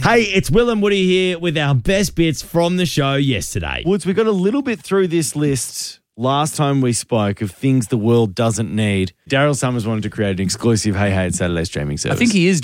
Hey, it's Will and Woody here with our best bits from the show yesterday. Woods, we got a little bit through this list last time we spoke of things the world doesn't need. Daryl Summers wanted to create an exclusive Hey Hey It's Saturday streaming service. I think he is